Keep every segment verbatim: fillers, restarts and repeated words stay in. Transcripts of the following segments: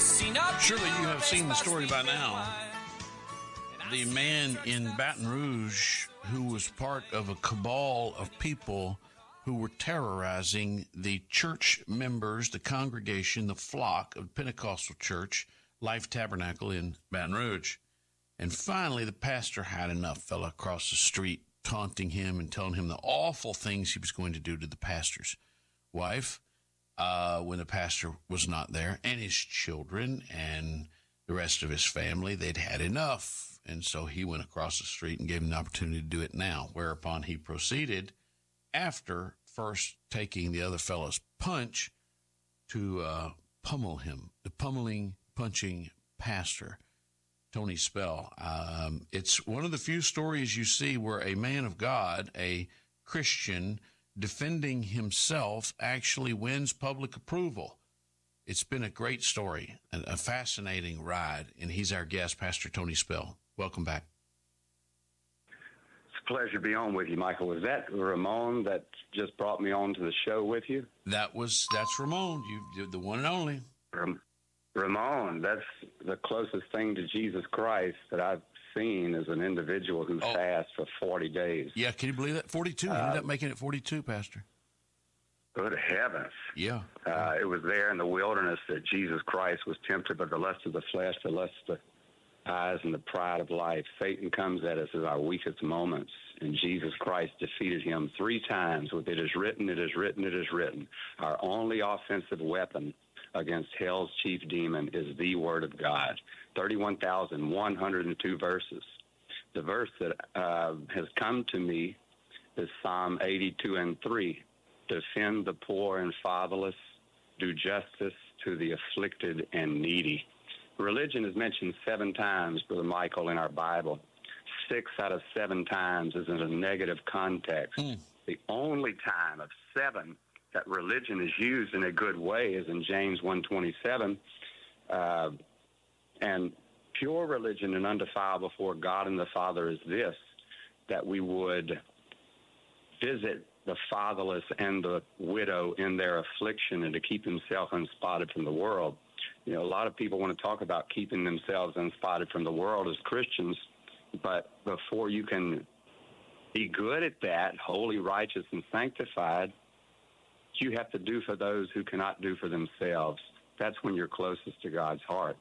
Surely you have seen the story by now. The man in Baton Rouge who was part of a cabal of people who were terrorizing the church members, the congregation, the flock of Pentecostal Church, Life Tabernacle in Baton Rouge. And finally, the pastor had enough, fell across the street, taunting him and telling him the awful things he was going to do to the pastor's wife uh, when the pastor was not there, and his children and the rest of his family. They'd had enough. And so he went across the street and gave him the opportunity to do it now, whereupon he proceeded, after first taking the other fellow's punch, to uh, pummel him, the pummeling, punching pastor, Tony Spell. Um, it's one of the few stories you see where a man of God, a Christian, defending himself, actually wins public approval. It's been a great story, a, a fascinating ride, and he's our guest, Pastor Tony Spell. Welcome back. It's a pleasure to be on with you, Michael. Was that Ramon that just brought me on to the show with you? That was, that's Ramon, you, you're the one and only. Ram- Ramon, that's the closest thing to Jesus Christ that I've seen as an individual who oh. fasts for forty days. Yeah, can you believe that? forty-two. Uh, he ended up making it forty-two, Pastor. Good heavens. Yeah. Uh, it was there in the wilderness that Jesus Christ was tempted by the lust of the flesh, the lust of the eyes, and the pride of life. Satan comes at us at our weakest moments, and Jesus Christ defeated him three times with "It is written, it is written, it is written." Our only offensive weapon against hell's chief demon is the Word of God. thirty-one thousand one hundred two verses. The verse that uh, has come to me is Psalm eighty-two and three. Defend the poor and fatherless, do justice to the afflicted and needy. Religion is mentioned seven times, Brother Michael, in our Bible. Six out of seven times is in a negative context. Mm. The only time of seven that religion is used in a good way is in James one twenty-seven. Uh, and pure religion and undefiled before God and the Father is this, that we would visit the fatherless and the widow in their affliction and to keep himself unspotted from the world. You know, a lot of people want to talk about keeping themselves unspotted from the world as Christians, but before you can be good at that, holy, righteous, and sanctified, you have to do for those who cannot do for themselves. That's when you're closest to God's heart.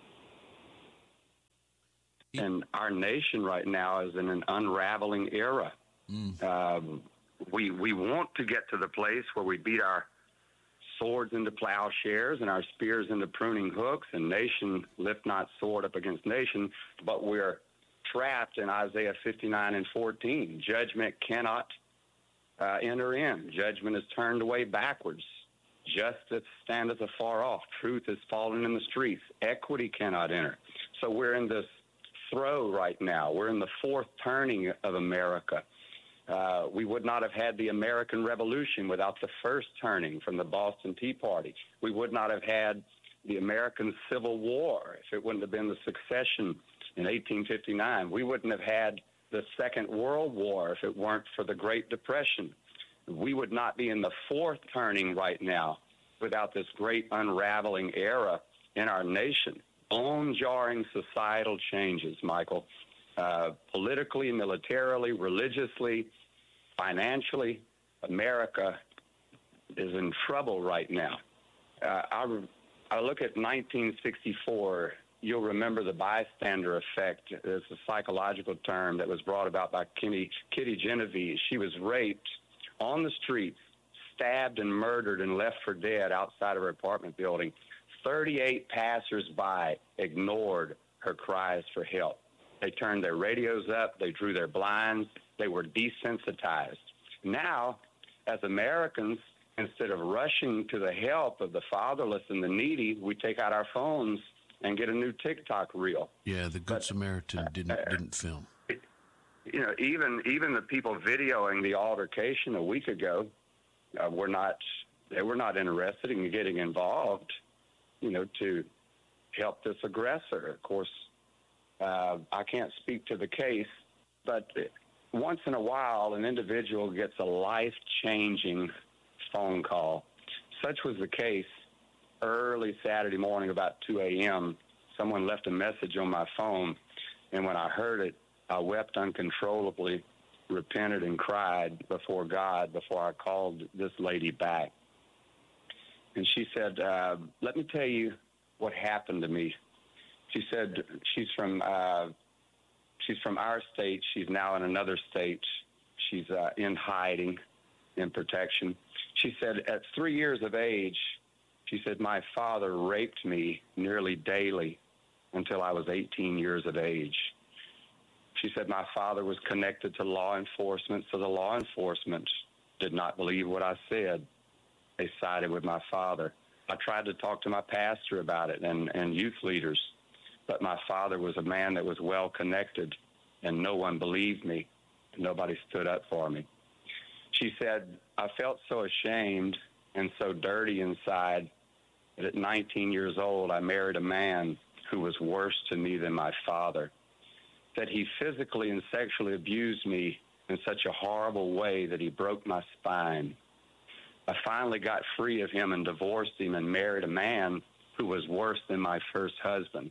And our nation right now is in an unraveling era. Mm. Um, we we want to get to the place where we beat our swords into plowshares and our spears into pruning hooks, and nation lift not sword up against nation, but we're trapped in Isaiah fifty-nine and fourteen. Judgment cannot uh, enter in. Judgment is turned away backwards. Justice standeth afar off. Truth is fallen in the streets. Equity cannot enter. So we're in this throw right now. We're in the fourth turning of America. Uh, we would not have had the American Revolution without the first turning from the Boston Tea Party. We would not have had the American Civil War if it wouldn't have been the succession in eighteen fifty-nine. We wouldn't have had the Second World War if it weren't for the Great Depression. We would not be in the fourth turning right now without this great unraveling era in our nation. Bone-jarring societal changes, Michael. Uh, politically, militarily, religiously, financially, America is in trouble right now. Uh, I, I look at nineteen sixty-four. You'll remember the bystander effect. It's a psychological term that was brought about by Kitty, Kitty Genovese. She was raped on the streets, stabbed and murdered and left for dead outside of her apartment building. thirty-eight passersby ignored her cries for help. They turned their radios up. They drew their blinds. They were desensitized. Now, as Americans, instead of rushing to the help of the fatherless and the needy, we take out our phones and get a new TikTok reel. Yeah, the Good but, Samaritan didn't uh, didn't film. You know, even even the people videoing the altercation a week ago uh, were not they were not interested in getting involved, you know, to help this aggressor. Of course, uh, I can't speak to the case, but once in a while, an individual gets a life-changing phone call. Such was the case early Saturday morning, about two a.m., someone left a message on my phone, and when I heard it, I wept uncontrollably, repented, and cried before God before I called this lady back. And she said, uh, let me tell you what happened to me. She said she's from uh, she's from our state. She's now in another state. She's uh, in hiding, in protection. She said at three years of age, she said, my father raped me nearly daily until I was eighteen years of age. She said my father was connected to law enforcement, so the law enforcement did not believe what I said. They sided with my father. I tried to talk to my pastor about it and, and youth leaders, but my father was a man that was well connected, and no one believed me. Nobody stood up for me. She said, I felt so ashamed and so dirty inside that at nineteen years old, I married a man who was worse to me than my father. That he physically and sexually abused me in such a horrible way that he broke my spine. I finally got free of him and divorced him and married a man who was worse than my first husband.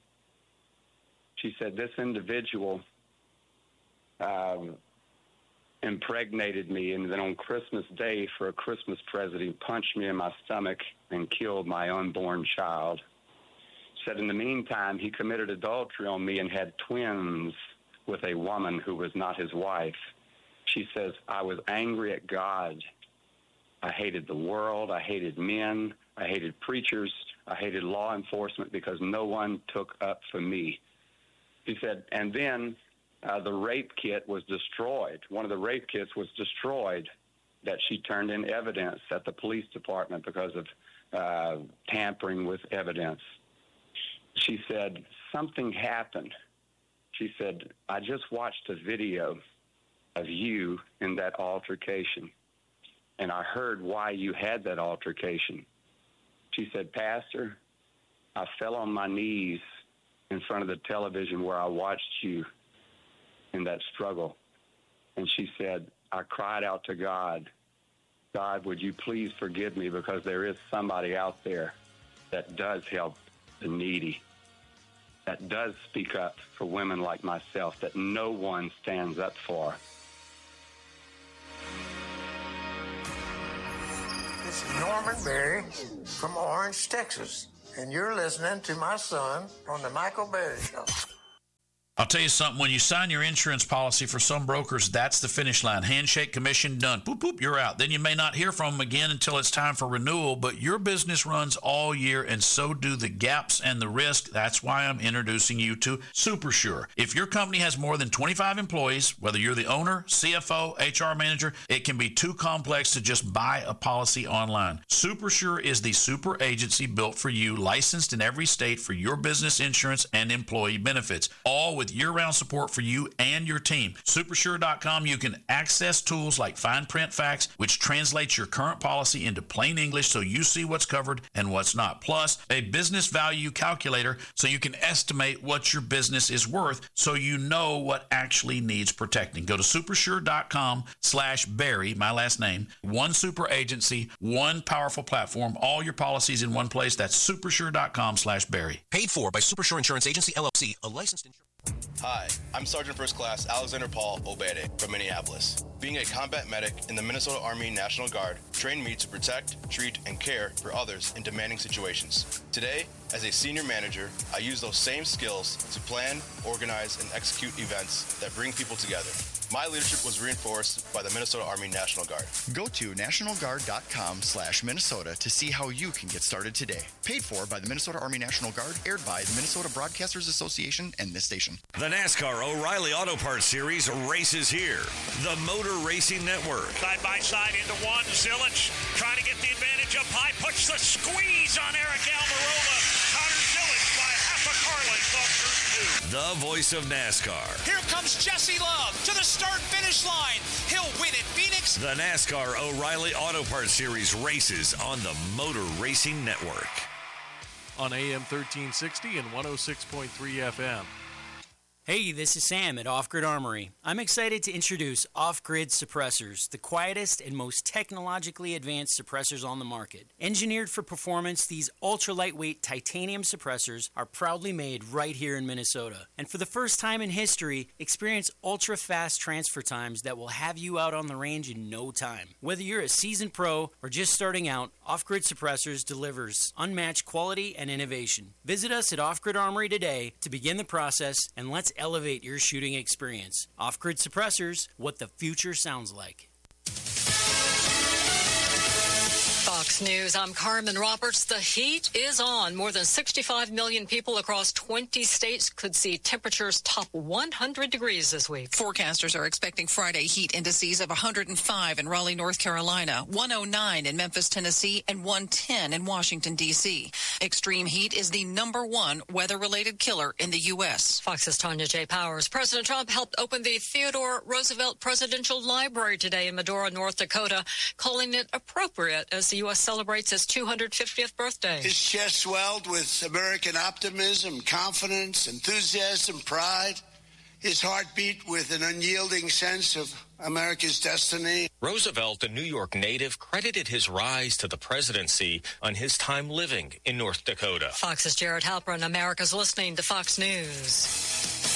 She said, this individual um, impregnated me, and then on Christmas Day, for a Christmas present, he punched me in my stomach and killed my unborn child. Said in the meantime, he committed adultery on me and had twins with a woman who was not his wife. She says, I was angry at God. I hated the world. I hated men. I hated preachers. I hated law enforcement because no one took up for me. She said, and then uh, the rape kit was destroyed. One of the rape kits was destroyed that she turned in evidence at the police department because of uh, tampering with evidence. She said, something happened. She said, I just watched a video of you in that altercation, and I heard why you had that altercation. She said, Pastor, I fell on my knees in front of the television where I watched you in that struggle. And she said, I cried out to God, God, would you please forgive me, because there is somebody out there that does help the needy, that does speak up for women like myself, that no one stands up for. This is Norman Berry from Orange, Texas, and you're listening to my son on the Michael Berry Show. I'll tell you something, when you sign your insurance policy, for some brokers, that's the finish line. Handshake, commission, done. Boop, boop, you're out. Then you may not hear from them again until it's time for renewal, but your business runs all year, and so do the gaps and the risk. That's why I'm introducing you to SuperSure. If your company has more than twenty-five employees, whether you're the owner, C F O, H R manager, it can be too complex to just buy a policy online. SuperSure is the super agency built for you, licensed in every state for your business insurance and employee benefits, all with with year-round support for you and your team. Supersure dot com, you can access tools like Fine Print Facts, which translates your current policy into plain English so you see what's covered and what's not. Plus, a business value calculator so you can estimate what your business is worth so you know what actually needs protecting. Go to Supersure dot com slash Barry, my last name. One super agency, one powerful platform, all your policies in one place. That's Supersure dot com slash Barry. Paid for by Supersure Insurance Agency, L L C, a licensed insurance. Hi, I'm Sergeant First Class Alexander Paul Obede from Minneapolis. Being a combat medic in the Minnesota Army National Guard trained me to protect, treat, and care for others in demanding situations. Today, as a senior manager, I use those same skills to plan, organize, and execute events that bring people together. My leadership was reinforced by the Minnesota Army National Guard. Go to national guard dot com slash Minnesota to see how you can get started today. Paid for by the Minnesota Army National Guard, aired by the Minnesota Broadcasters Association and this station. The NASCAR O'Reilly Auto Parts Series races here. The Motor Racing Network. Side by side into one. Zilich trying to get the advantage up high. Puts the squeeze on Eric Almirola. Connor Zilich by half a car length off turn two. The voice of NASCAR. Here comes Jesse Love to the start-finish line. He'll win at Phoenix. The NASCAR O'Reilly Auto Parts Series races on the Motor Racing Network. On A M thirteen sixty and one oh six point three F M. Hey, this is Sam at Off Grid Armory. I'm excited to introduce Off Grid Suppressors, the quietest and most technologically advanced suppressors on the market. Engineered for performance, these ultra-lightweight titanium suppressors are proudly made right here in Minnesota. And for the first time in history, experience ultra-fast transfer times that will have you out on the range in no time. Whether you're a seasoned pro or just starting out, Off Grid Suppressors delivers unmatched quality and innovation. Visit us at Off Grid Armory today to begin the process, and let's elevate your shooting experience. Off-Grid Suppressors, what the future sounds like. Fox News, I'm Carmen Roberts. The heat is on. More than sixty-five million people across twenty states could see temperatures top one hundred degrees this week. Forecasters are expecting Friday heat indices of one hundred five in Raleigh, North Carolina, one oh nine in Memphis, Tennessee, and one ten in Washington, D C Extreme heat is the number one weather-related killer in the U S Fox's Tanya J. Powers. President Trump helped open the Theodore Roosevelt Presidential Library today in Medora, North Dakota, calling it appropriate as the U S celebrates its two hundred fiftieth birthday. His chest swelled with American optimism, confidence, enthusiasm, pride. His heart beat with an unyielding sense of America's destiny. Roosevelt, a New York native, credited his rise to the presidency on his time living in North Dakota. Fox's Jared Halpern. America's listening to Fox News.